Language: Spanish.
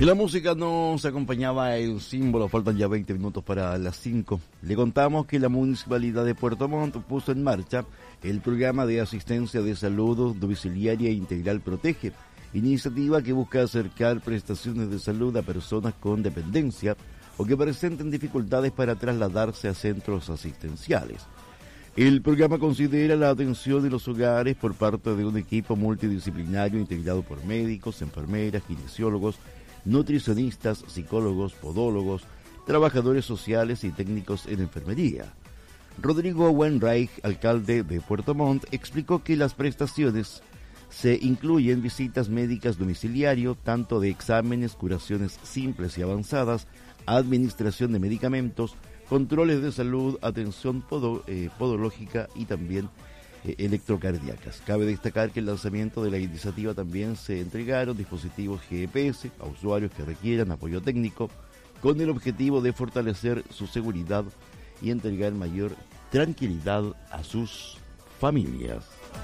Y la música nos acompañaba el símbolo, faltan ya 20 minutos para las 5. Le contamos que la Municipalidad de Puerto Montt puso en marcha el programa de asistencia de salud domiciliaria integral Protege, iniciativa que busca acercar prestaciones de salud a personas con dependencia o que presenten dificultades para trasladarse a centros asistenciales. El programa considera la atención de los hogares por parte de un equipo multidisciplinario integrado por médicos, enfermeras, kinesiólogos, nutricionistas, psicólogos, podólogos, trabajadores sociales y técnicos en enfermería. Rodrigo Wainwright, alcalde de Puerto Montt, explicó que las prestaciones se incluyen visitas médicas domiciliario, tanto de exámenes, curaciones simples y avanzadas, administración de medicamentos, controles de salud, atención podológica y también electrocardíacas. Cabe destacar que el lanzamiento de la iniciativa también se entregaron dispositivos GPS a usuarios que requieran apoyo técnico con el objetivo de fortalecer su seguridad y entregar mayor tranquilidad a sus familias.